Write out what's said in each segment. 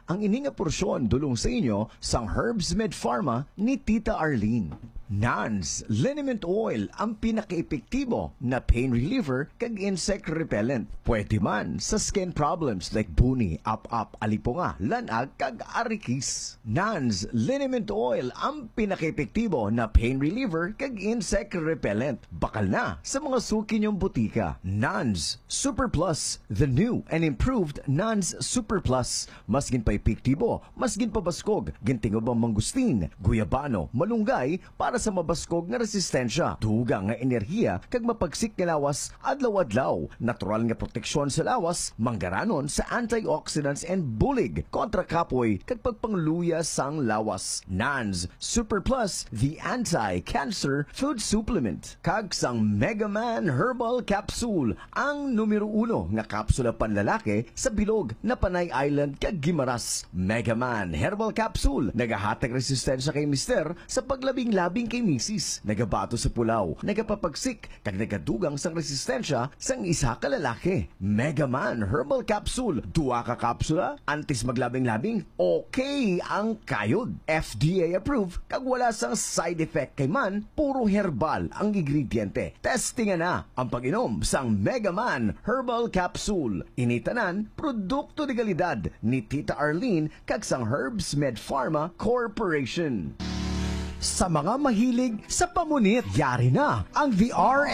ang ini nga porsyon dulong sa inyo sang Herbs Med Pharma ni Tita Arlene. NANS Liniment Oil ang pinaka-epektibo na pain reliever kag insect repellent. Pwede man sa skin problems like buni, up-up, alipunga, lanag kag arikis. NANS Liniment Oil ang pinaka-epektibo na pain reliever kag insect repellent. Bakal na sa mga suki niyong butika. NANS Super Plus, the new and improved NANS Super Plus. Mas gin pa epektibo, mas gin pa baskog, gintingob ang mangustin, guyabano, malunggay para sa mabaskog nga resistensya, dugang nga enerhiya kag mapagsik nga lawas adlaw-adlaw, natural nga proteksyon sa lawas, manggaranon sa antioxidants and bulig kontra kapoy kag pagpangluya sang lawas. NANS Super Plus, the anti-cancer food supplement. Kag sang Mega Man Herbal Capsule, ang numero 1 nga kapsula panlalaki sa bilog na Panay Island kag Gimaras. Mega Man Herbal Capsule, nagahatag resistensya kay mister sa paglabing-labing kay misis, nagabato sa pulaw, nagapapagsik, kag nagadugang sang resistensya sang isa ka lalaki. Mega Man Herbal Capsule, duwa ka kapsula, antis maglabing-labing, okay ang kayod. FDA approved, kag wala sang side effect kay man, puro herbal ang ingrediente. Testingan na ang pag-inom sang Mega Man Herbal Capsule. Initanan, produkto de kalidad ni Tita Arlene kag sang Herbs Med Pharma Corporation. Sa mga mahilig sa pamunit, yari na ang The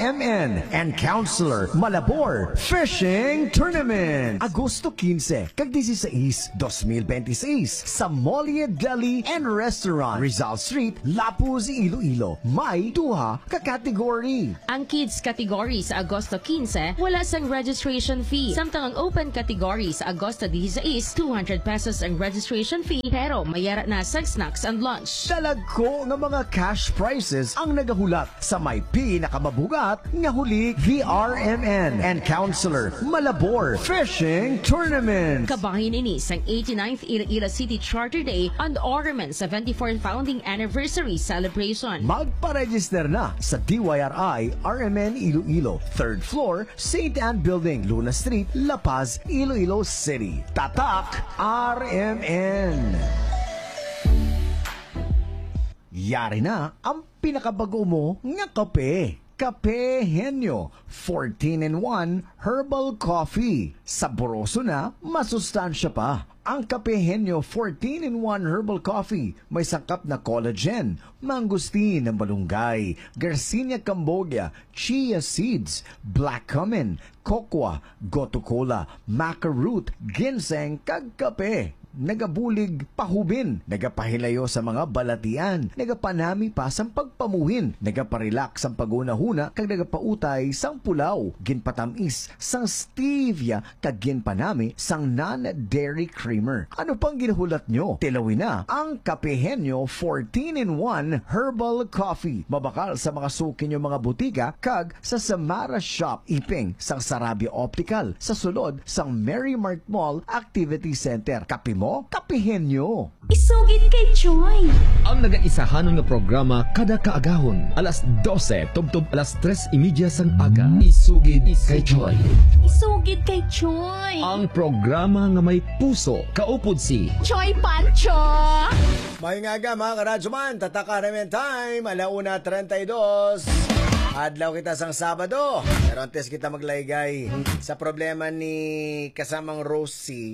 RMN and Counselor Malabor Fishing Tournament. Agosto 15 kag 16, 2026 sa Mollie Deli and Restaurant, Rizal Street, Lapuz, Iloilo. May duha ka category. Ang kids category sa Agosto 15, wala sang registration fee. Samtang ang open category sa Agosto 16, 200 pesos ang registration fee, pero mayara na sa snacks and lunch. Dalagko nga mga cash prizes ang nagahulat sa may pinakamabugat nga huli, The RMN and Counselor Malabor Fishing Tournament. Kabahin ini sang 89th Iloilo City Charter Day and Ornament 74th Founding Anniversary Celebration. Magpa-register na sa DYRI RMN Iloilo, 3rd floor, St. Anne Building, Luna Street, La Paz, Iloilo City. Tatak RMN. Yari na ang pinakabago mo nga kape. Kape Henyo 14-in-1 Herbal Coffee. Saboroso na, masustansya pa. Ang Kape Henyo 14-in-1 Herbal Coffee may sangkap na collagen, mangustin ng malunggay, Garcinia cambogia, chia seeds, black cumin, cocoa, gotu kola, maca root, ginseng, kag kape. Nagabulig pahubin, nagapahilayo sa mga balatian, nagapanami pa sang pagpamuhin, nagaparelax ang pagunahuna, kag nagapautay sang pulaw, ginpatamis sang stevia, kag ginpanami sang non-dairy creamer. Ano pang ginahulat nyo? Tilawin na ang Kape Henyo 14-in-1 Herbal Coffee. Mabakal sa mga suki nyo mga butika, kag sa Samara Shop, Iping, sang Sarabia Optical, sa sulod sang Mary Mart Mall Activity Center. Kape mo, kapihin nyo. Isugid kay Joy. Ang nagaisahanon nga programa kada kaagahon, alas 12 tubtob alas 3:30 sang aga. Isugid kay Joy. Isugid kay Joy. Ang programa nga may puso, kaupod si Joy Pancho. May nga mga karadyoman, tataka namin time, 1:32. Adlaw kita sang Sabado. Pero antes kita maglaygay sa problema ni kasamang Rosie.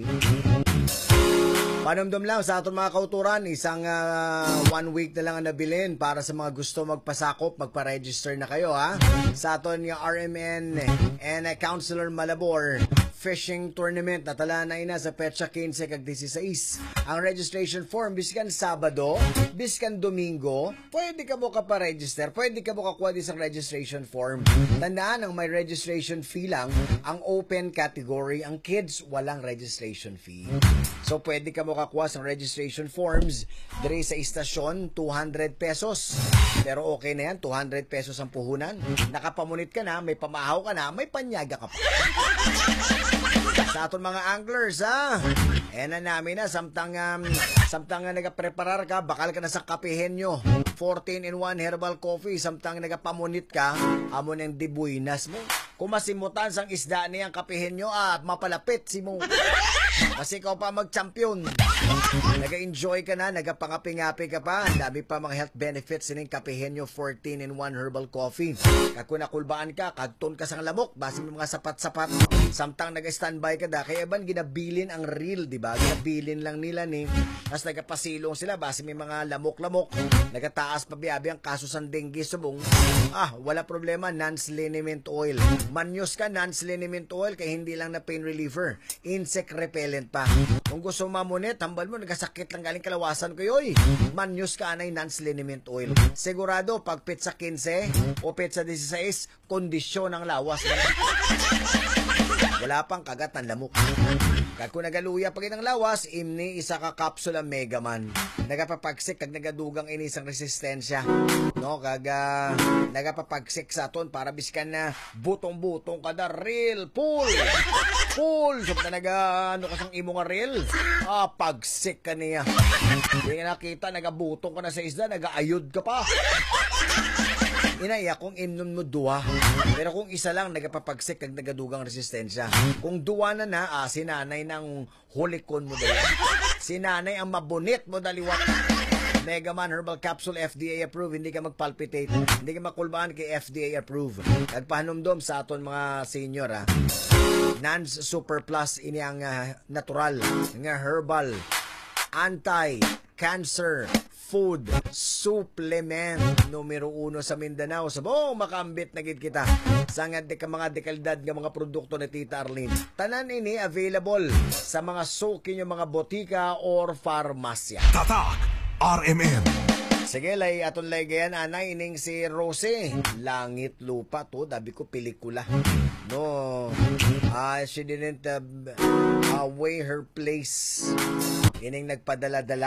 Panumdum lang sa aton mga kauturan, isang 1 week na lang ang nabilin para sa mga gusto magpasakop, magpa-register na kayo ha. Sa aton yung RMN and Counselor Malabor Fishing Tournament, natala na ina sa petsa 15 kag 16. Ang registration form, biskan Sabado, biskan Domingo, pwede ka mo ka-register, pwede ka mo kakuha din sa registration form. Tandaan, ang may registration fee lang, ang open category, ang kids, walang registration fee. So, pwede ka mo kakuha sa registration forms dire sa istasyon, 200 pesos. Pero okay na yan, 200 pesos ang puhunan. Nakapamunit ka na, may pamahaw ka na, may panyaga ka pa. Sa aton mga anglers, ha? Na namin na, samtang nagapreparar ka, bakal ka na sa Kape Henyo 14-in-1 herbal coffee, samtang nagapamunit ka, amon ang dibuinas mo. Kung masimutan sang isda niyang Kape Henyo, mapalapit si mo. Mas ikaw pa mag-champion. Nag-enjoy ka na, nagapangapi-ngapi ka pa. Ang dami pa mga health benefits sining Kapehenyo 14-in-1 herbal coffee. Kung nakulbaan ka, kagton ka sang lamok, base mo mga sapat-sapat. Samtang nag-standby ka da, kaya ban ginabilin ang real, di ba? Ginabilin lang nila ni. Tapos nagapasilong sila, base may mga lamok-lamok. Nagataas pa biyabi ang kaso sa dengue subong. Wala problema, Nance Liniment Oil. Manyos ka, Nance Liniment Oil, kaya hindi lang na pain reliever. Insect repellent pa. Kung gusto mamunit, hambal mo, nagasakit lang galing kalawasan ko yoy. Manyos ka, anay Nance Liniment Oil. Sigurado, pag pizza 15 o pizza 16, kondisyon ang lawas. Wala pang kagat ng lamok. Kung nagaluya pag ng lawas, imni isa ka kapsula Megaman. Nagapapagsik kag nagadugang inisang resistensya. No, nagapapagsik sa aton para biskan na butong-butong kada real full. So na kasang imo nga real. Pagsik ka niya. Hindi nga nakita, nagabutong ka na sa isda, nagaayod ka pa. Inaya kung imnon mo duwa. Pero kung isa lang, nagapapagsik kag nagadugang resistensya. Kung duwa na si nanay ng hulikon mo dali. Si nanay ang mabunit mo daliwat. Megaman Herbal Capsule, FDA approved. Hindi ka magpalpitate. Hindi ka makulbaan kay FDA approved. Nagpahanumdom sa aton mga senior. Nance Super Plus, ini ang natural nga herbal anti-cancer food supplement numero 1 sa Mindanao. Sa buong makambit na gid kita. Sangad ka mga dekalidad nga mga produkto ni Tita Arlene. Tanan ini available sa mga suki nyo, mga botika or farmasya. Tatak RMN. Sige, lay aton lay gayan anay ining si Rose. Langit lupa to, dabi ko pelikula. No. She didn't weigh her place. Ining nagpadala-dala